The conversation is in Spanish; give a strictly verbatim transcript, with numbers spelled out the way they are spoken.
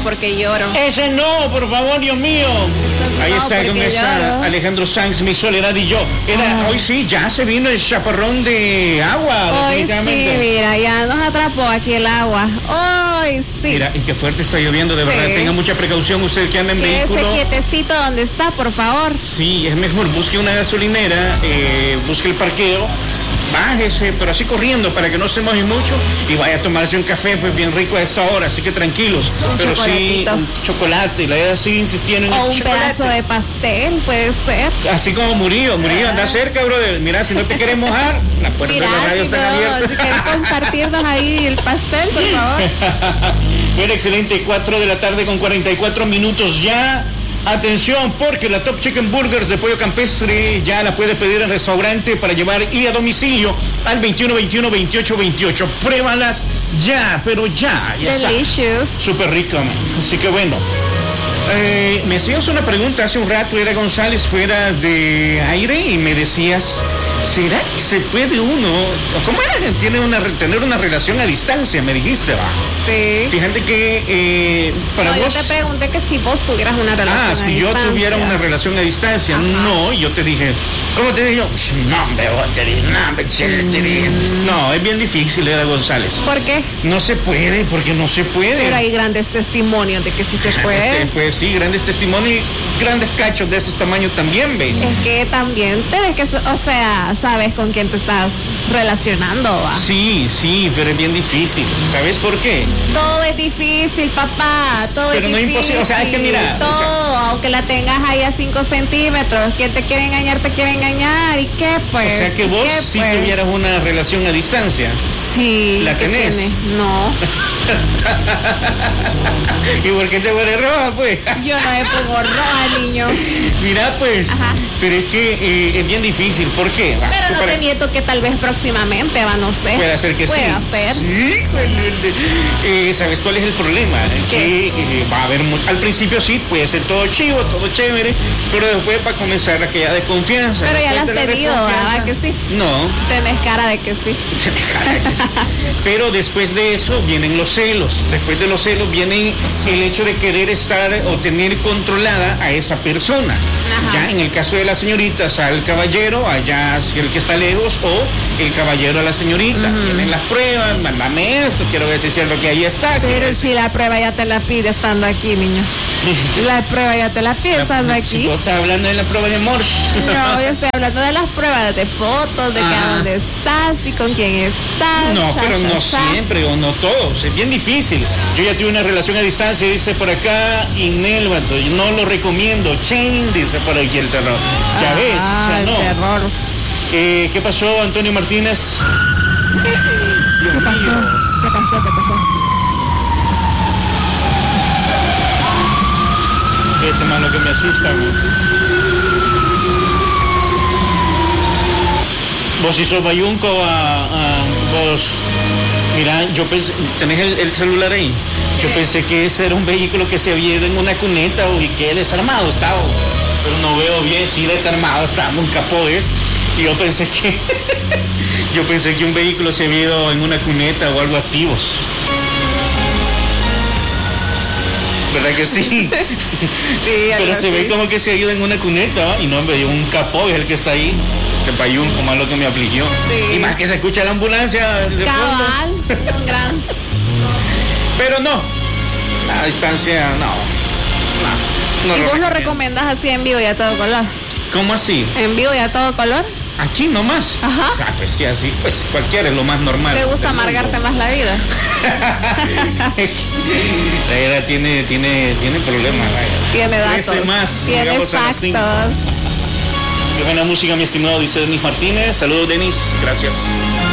porque lloro. Ese no, por favor, Dios mío. Ahí no, está con esa Alejandro Sanz, Mi Soledad y Yo. Era, ah. Hoy sí, ya se vino el chaparrón de agua, hoy definitivamente. Sí, mira, ya nos atrapó aquí el agua. Hoy sí. Mira, y qué fuerte está lloviendo, de sí. verdad. Tenga mucha precaución usted que anda en Quédese vehículo. quietecito donde está, por favor. Sí, es mejor, busque una gasolinera, eh, busque el parqueo, bájese, pero así corriendo para que no se moje mucho y vaya a tomarse un café pues bien rico a esta hora, así que tranquilos. Un pero sí, un chocolate, la verdad sí insistiendo en o el un chocolate. pedazo de pastel, puede ser. Así como Murillo, Murillo, anda cerca, brother. Mira, si no te quieres mojar, la puerta Mira, de la radio si está no, abierta. Si quieres compartirnos ahí el pastel, por favor. Bien, excelente, cuatro de la tarde con cuarenta y cuatro minutos ya. Atención, porque la Top Chicken Burgers de pollo campestre ya la puede pedir en restaurante para llevar y a domicilio al veintiuno veintiuno veintiocho veintiocho. Pruébalas ya, pero ya. ya Delicious. Súper rico, man. Así que bueno. Eh, me hacías una pregunta hace un rato, era González fuera de aire y me decías, ¿será que se puede uno, cómo era, tiene una, tener una relación a distancia? Me dijiste, va. Sí. Fíjate que eh, para no, vos... yo te pregunté que si vos tuvieras una relación Ah, a si distancia. yo tuviera una relación a distancia. Ajá. No, yo te dije, ¿cómo te dije yo? No, hombre, vos te dije, no, hombre, chile, te dije. No, es bien difícil, era González. ¿Por qué? No se puede, porque no se puede. Pero hay grandes testimonios de que sí se puede. Este, pues sí, grandes testimonios y grandes cachos de esos tamaños también, ve. Es que también tienes que, o sea, sabes con quién te estás relacionando, ¿va? Sí, sí, pero es bien difícil. ¿Sabes por qué? Todo es difícil, papá, todo pero es no difícil. Es imposible, o sea, es que mira. Todo, o sea, aunque la tengas ahí a cinco centímetros, quien te quiere engañar, te quiere engañar, ¿y qué pues? O sea que vos si pues? tuvieras una relación a distancia. Sí. ¿La tenés? Tiene? No. ¿Y por qué te pones roja, pues? Yo no me pongo roja, niño. Mira, pues, ajá. Pero es que eh, es bien difícil. ¿Por qué? Pero va, no para... te miento que tal vez próximamente, va, no sé. Puede ser que Puede sí. Hacer. Sí. Eh, ¿Sabes cuál es el problema? ¿Qué? Que eh, va a haber, al principio sí, puede ser todo chivo, todo chévere, pero después va a comenzar aquella desconfianza. Pero ya la has pedido, ¿verdad que sí? No. Tenés cara de que sí. Tenés cara de que sí. Pero después de eso vienen los celos. Después de los celos viene el hecho de querer estar o tener controlada a esa persona. Ajá. Ya en el caso de las señoritas al caballero, allá hacia el que está lejos, o el caballero a la señorita. Uh-huh. Tienen las pruebas, mándame esto, quiero ver si es cierto que ahí está. Pero si la prueba ya te la pide estando aquí, niño. La prueba ya te la pide estando la, aquí. Si vos estás hablando de la prueba de amor. No, yo estoy hablando de las pruebas de fotos, de que a dónde estás y con quién estás. No, ya, pero ya, no ya. siempre o no todos. Es bien difícil. Yo ya tuve una relación a distancia, dice por acá Inel, no lo recomiendo. Chain, dice por aquí el terror. Ya ah, ves, o sea, no. El terror. Eh, ¿Qué pasó, Antonio Martínez? ¿Qué pasó? ¿Qué pasó? ¿Qué pasó? Este man lo que me asusta, güey. Vos si sos bayunco, a, a vos, mira, yo pensé, ¿tenés el, el celular ahí? Yo pensé que ese era un vehículo que se había ido en una cuneta o y que desarmado estaba, pero no veo bien, sí desarmado estaba, un capó es, y yo pensé que, yo pensé que un vehículo se había ido en una cuneta o algo así, vos. ¿Verdad que sí? Sí, pero se ve como que se ha ido en una cuneta, ¿va? Y no, hombre, un capó es el que está ahí. Este payún, como es lo que me afligió. Sí. Y más que se escucha la ambulancia de cabal, fondo. Un gran. Pero no, la distancia, no. no, no ¿Y lo vos lo recomiendo. recomiendas así en vivo y a todo color? ¿Cómo así? ¿En vivo y a todo color? Aquí nomás. Ajá. Ah, pues sí, así, pues cualquiera es lo más normal. ¿Te gusta amargarte más la vida? La era tiene, tiene, tiene problemas. Tiene datos. Más, tiene factos. Qué buena música, mi estimado, dice Denis Martínez. Saludos, Denis. Gracias.